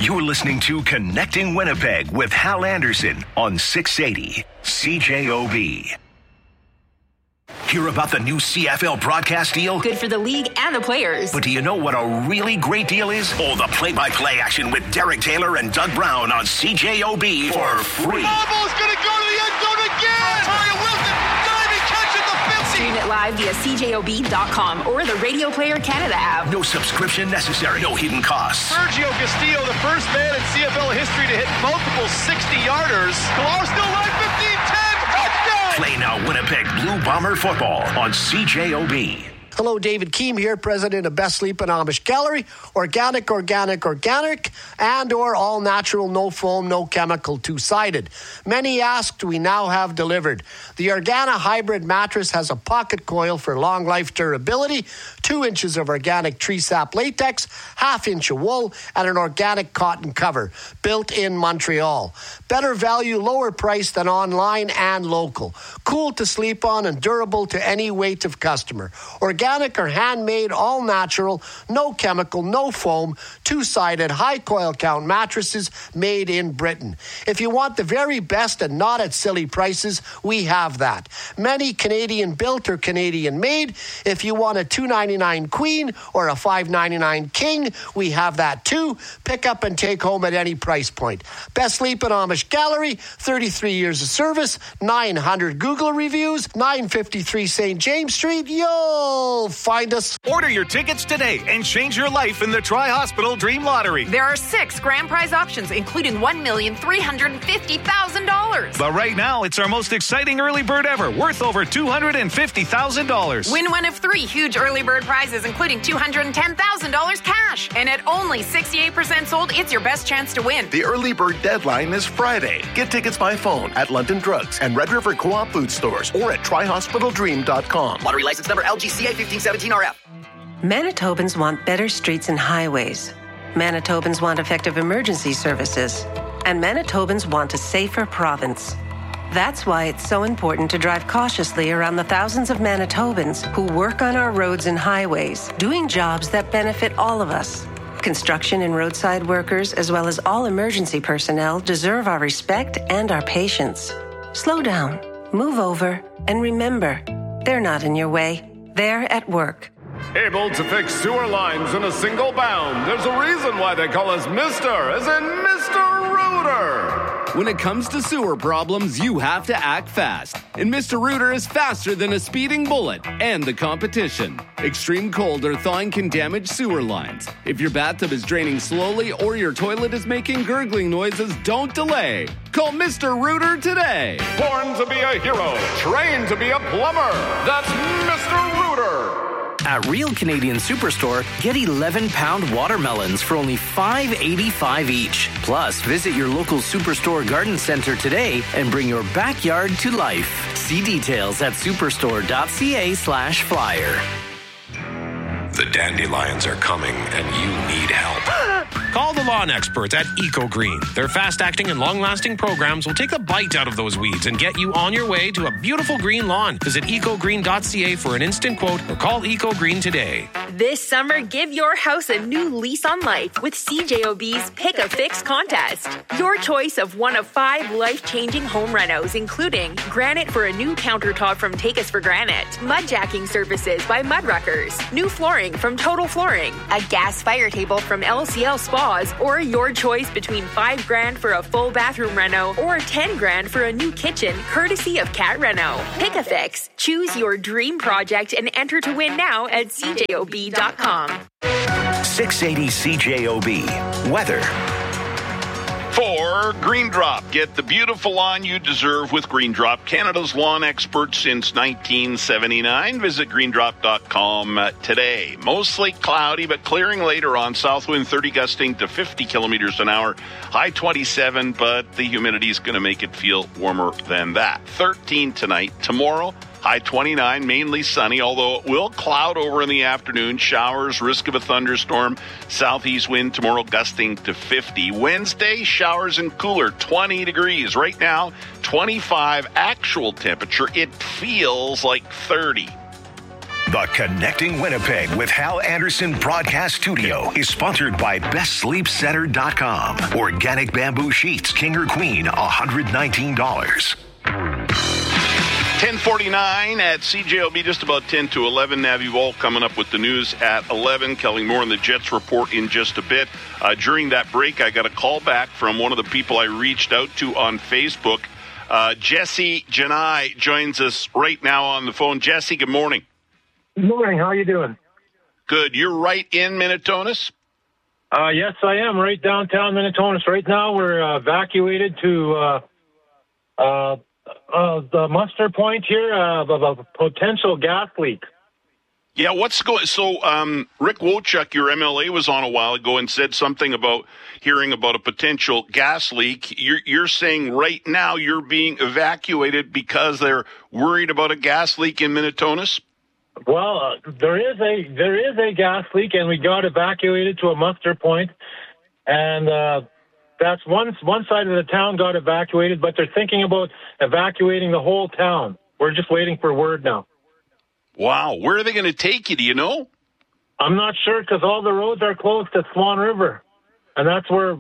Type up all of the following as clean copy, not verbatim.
You're listening to Connecting Winnipeg with Hal Anderson on 680 CJOB. Hear about the new CFL broadcast deal? Good for the league and the players. But do you know what a really great deal is? Oh, the play-by-play action with Derek Taylor and Doug Brown on CJOB for free. Ball's going to go to the end zone again. Ontario Wilson diving catch at the 50. Stream it live via CJOB.com or the Radio Player Canada app. No subscription necessary. No hidden costs. Sergio Castillo, the first man in CFL history to hit multiple 60-yarders. Collaros still alive, 15-10. Touchdown! Play now Winnipeg Blue Bomber football on CJOB. Hello, David Keem here, president of Best Sleep and Amish Gallery. Organic, and or all natural, no foam, no chemical, two-sided. Many asked, we now have delivered. The Organa Hybrid mattress has a pocket coil for long life durability, 2 inches of organic tree sap latex, half-inch of wool, and an organic cotton cover, built in Montreal. Better value, lower price than online and local. Cool to sleep on and durable to any weight of customer. Organic or handmade, all natural, no chemical, no foam, two-sided, high coil count mattresses made in Britain. If you want the very best and not at silly prices, we have that. Many Canadian built or Canadian made. If you want a $299 queen or a $599 king, we have that too. Pick up and take home at any price point. Best Sleep and Amish Gallery, 33 years of service, 900 Google reviews, 953 St. James Street. You'll find us. Order your tickets today and change your life in the Tri-Hospital Dream Lottery. There are 6 grand prize options, including $1,350,000. But right now, it's our most exciting early bird ever, worth over $250,000. Win one of 3 huge early bird prizes, including $210,000 cash. And at only 68% sold, it's your best chance to win. The early bird deadline is Friday. Get tickets by phone at London Drugs and Red River Co-op food stores or at TriHospitalDream.com. Lottery license number LGCA 1517RF. Manitobans want better streets and highways. Manitobans want effective emergency services. And Manitobans want a safer province. That's why it's so important to drive cautiously around the thousands of Manitobans who work on our roads and highways, doing jobs that benefit all of us. Construction and roadside workers, as well as all emergency personnel, deserve our respect and our patience. Slow down, move over, and remember, they're not in your way. They're at work. Able to fix sewer lines in a single bound. There's a reason why they call us Mr. as in Mr. Rooter. When it comes to sewer problems, you have to act fast. And Mr. Rooter is faster than a speeding bullet and the competition. Extreme cold or thawing can damage sewer lines. If your bathtub is draining slowly or your toilet is making gurgling noises, don't delay. Call Mr. Rooter today. Born to be a hero, trained to be a plumber. That's Mr. Rooter. At Real Canadian Superstore, get 11-pound watermelons for only $5.85 each. Plus, visit your local Superstore garden center today and bring your backyard to life. See details at superstore.ca/flyer. The dandelions are coming and you need help. Call the lawn experts at EcoGreen. Their fast-acting and long-lasting programs will take the bite out of those weeds and get you on your way to a beautiful green lawn. Visit ecogreen.ca for an instant quote or call EcoGreen today. This summer, give your house a new lease on life with CJOB's Pick a Fix contest. Your choice of one of 5 life-changing home renos, including granite for a new countertop from Take Us for Granite, mudjacking services by Mudruckers, new flooring from Total Flooring, a gas fire table from LCL Spas, or your choice between $5,000 for a full bathroom reno or $10,000 for a new kitchen, courtesy of Cat Reno. Pick a Fix. Choose your dream project and enter to win now at CJOB.com. 680 CJOB. Weather. For Green Drop, get the beautiful lawn you deserve with Green Drop, Canada's lawn expert since 1979. Visit greendrop.com today. Mostly cloudy, but clearing later on. South wind 30 gusting to 50 kilometers an hour. High 27, but the humidity is going to make it feel warmer than that. 13 tonight. Tomorrow, high 29, mainly sunny, although it will cloud over in the afternoon. Showers, risk of a thunderstorm. Southeast wind tomorrow gusting to 50. Wednesday, showers and cooler, 20 degrees. Right now, 25 actual temperature. It feels like 30. The Connecting Winnipeg with Hal Anderson broadcast studio is sponsored by BestSleepCenter.com. Organic bamboo sheets, king or queen, $119. 10:49 at CJOB, just about 10 to 11. Navi Wall coming up with the news at 11. Kelly Moore and the Jets report in just a bit. During that break, I got a call back from one of the people I reached out to on Facebook. Jesse Janai joins us right now on the phone. Jesse, good morning. Good morning. How are you doing? Good. You're right in Minitonas? Yes, I am. Right downtown Minitonas. Right now, we're evacuated to the muster point here of a potential gas leak. Yeah, what's going... So, Rick Wojcik, your MLA, was on a while ago and said something about hearing about a potential gas leak. You're saying right now you're being evacuated because they're worried about a gas leak in Minitonas? Well, there is a gas leak, and we got evacuated to a muster point, and that's one side of the town got evacuated, but they're thinking about evacuating the whole town. We're just waiting for word now. Wow. Where are they going to take you? Do you know? I'm not sure because all the roads are close to Swan River, and that's where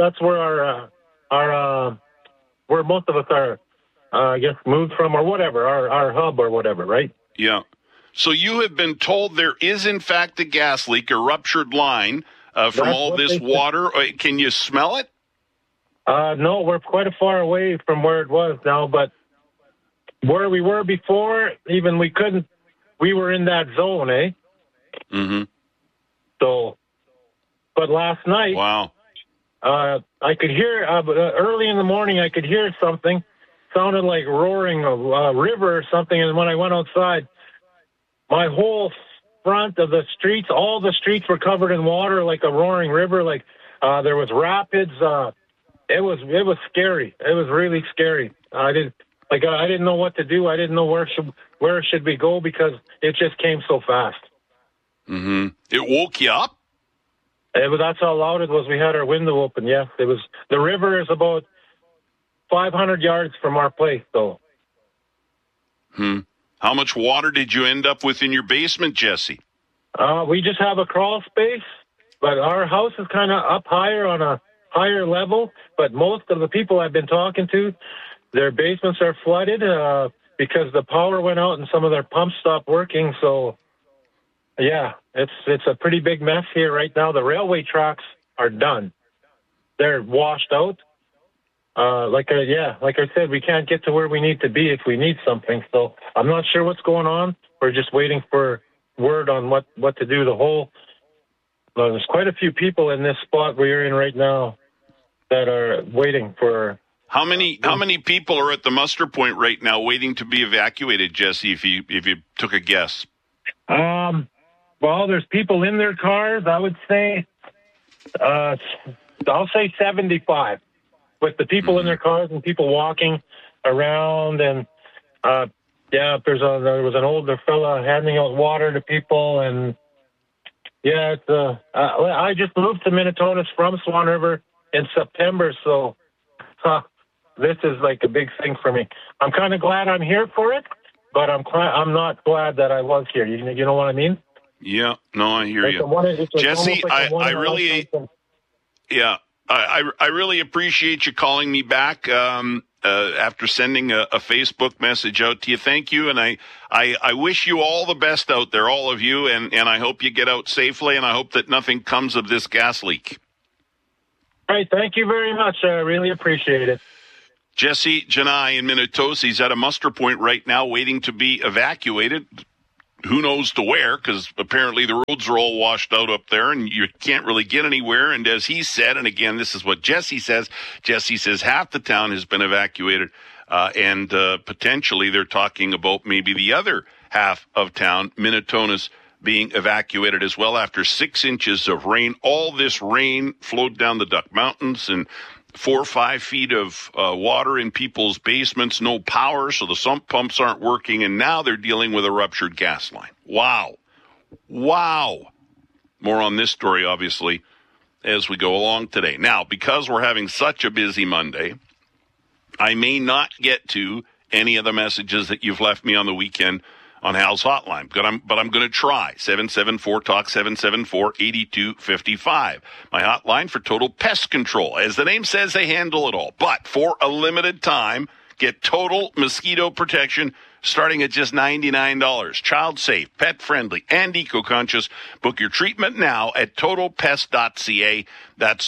where most of us are, I guess, moved from or whatever, our hub or whatever, right? Yeah. So you have been told there is, in fact, a gas leak, a ruptured line from all this water. Can you smell it? No, we're quite far away from where it was now, but where we were before, even we were in that zone, eh? Mm-hmm. So, but last night, wow, I could hear, early in the morning, I could hear something, sounded like roaring a river or something, and when I went outside, my whole front of the streets, all the streets were covered in water like a roaring river, like there was rapids. It was scary. It was really scary. I didn't know what to do. I didn't know where should we go because it just came so fast. Mm-hmm. It woke you up? That's how loud it was. We had our window open. Yes, it was. The river is about 500 yards from our place, though. How much water did you end up with in your basement, Jesse? We just have a crawl space, but our house is kind of up higher on a higher level, but most of the people I've been talking to, their basements are flooded because the power went out and some of their pumps stopped working. So, yeah, it's a pretty big mess here right now. The railway tracks are done. They're washed out. Like I said, we can't get to where we need to be if we need something. So I'm not sure what's going on. We're just waiting for word on what to do. There's quite a few people in this spot we're in right now that are waiting for. How many people are at the muster point right now waiting to be evacuated, Jesse, if you took a guess? Well, there's people in their cars. I would say, I'll say 75 with the people in their cars and people walking around. And, there was an older fella handing out water to people. And, yeah, I just moved to Minitonas from Swan River in September, so this is like a big thing for me. I'm kind of glad I'm here for it, but I'm not glad that I was here. You know what I mean? Yeah, no, I hear you. Jesse, I really appreciate you calling me back after sending a Facebook message out to you. Thank you, and I wish you all the best out there, all of you, and I hope you get out safely, and I hope that nothing comes of this gas leak. All right, thank you very much. I really appreciate it. Jesse Janai in Minnetonka, he's at a muster point right now waiting to be evacuated. Who knows to where, because apparently the roads are all washed out up there and you can't really get anywhere. And as he said, and again, this is what Jesse says half the town has been evacuated, and potentially they're talking about maybe the other half of town, Minnetonka's, being evacuated as well after 6 inches of rain. All this rain flowed down the Duck Mountains and 4 or 5 feet of water in people's basements, no power, so the sump pumps aren't working, and now they're dealing with a ruptured gas line. Wow. More on this story, obviously, as we go along today. Now, because we're having such a busy Monday, I may not get to any of the messages that you've left me on the weekend on Hal's hotline. But I'm going to try. 774-TALK, 774-8255. My hotline for total pest control. As the name says, they handle it all. But for a limited time, get total mosquito protection starting at just $99. Child safe, pet friendly, and eco-conscious. Book your treatment now at totalpest.ca. That's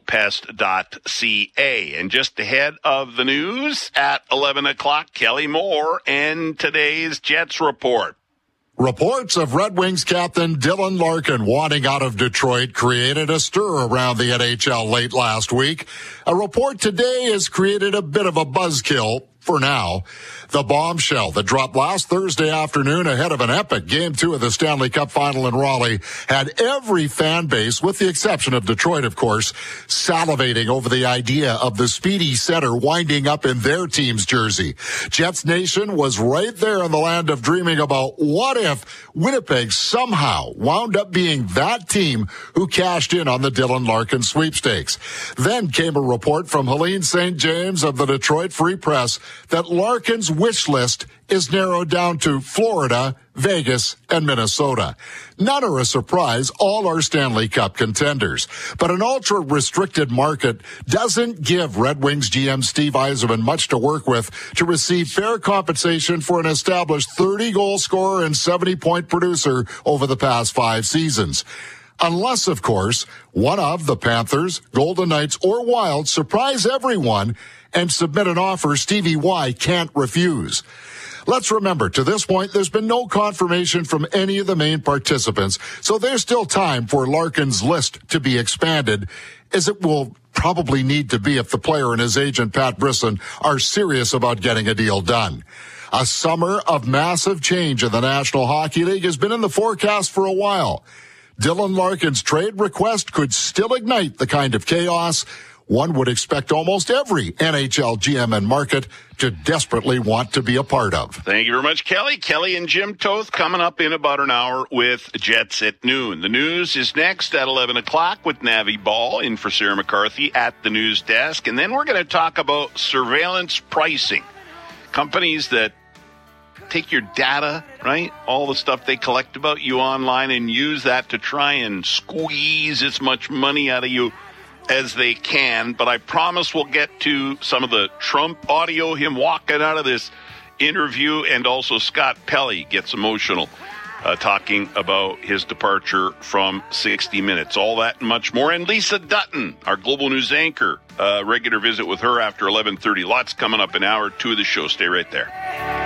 totalpest.ca. And just ahead of the news at 11 o'clock, Kelly Moore and today's Jets report. Reports of Red Wings captain Dylan Larkin wanting out of Detroit created a stir around the NHL late last week. A report today has created a bit of a buzzkill for now. The bombshell that dropped last Thursday afternoon ahead of an epic Game 2 of the Stanley Cup Final in Raleigh had every fan base, with the exception of Detroit, of course, salivating over the idea of the speedy setter winding up in their team's jersey. Jets Nation was right there in the land of dreaming about what if Winnipeg somehow wound up being that team who cashed in on the Dylan Larkin sweepstakes. Then came a report from Helene St. James of the Detroit Free Press that Larkin's wish list is narrowed down to Florida, Vegas, and Minnesota. None are a surprise. All are Stanley Cup contenders. But an ultra-restricted market doesn't give Red Wings GM Steve Yzerman much to work with to receive fair compensation for an established 30-goal scorer and 70-point producer over the past 5 seasons. Unless, of course, one of the Panthers, Golden Knights, or Wild surprise everyone and submit an offer Stevie Y can't refuse. Let's remember, to this point, there's been no confirmation from any of the main participants, so there's still time for Larkin's list to be expanded, as it will probably need to be if the player and his agent, Pat Brisson, are serious about getting a deal done. A summer of massive change in the National Hockey League has been in the forecast for a while. Dylan Larkin's trade request could still ignite the kind of chaos one would expect almost every NHL GM and market to desperately want to be a part of. Thank you very much, Kelly. Kelly and Jim Toth coming up in about an hour with Jets at noon. The news is next at 11 o'clock with Navi Ball in for Sarah McCarthy at the news desk. And then we're going to talk about surveillance pricing. Companies that take your data, right? All the stuff they collect about you online and use that to try and squeeze as much money out of you as they can. But I promise we'll get to some of the Trump audio, him walking out of this interview, and also Scott Pelley gets emotional talking about his departure from 60 Minutes. All that and much more. And Lisa Dutton, our Global News anchor, regular visit with her after 11:30. Lots coming up in hour 2 of the show. Stay right there.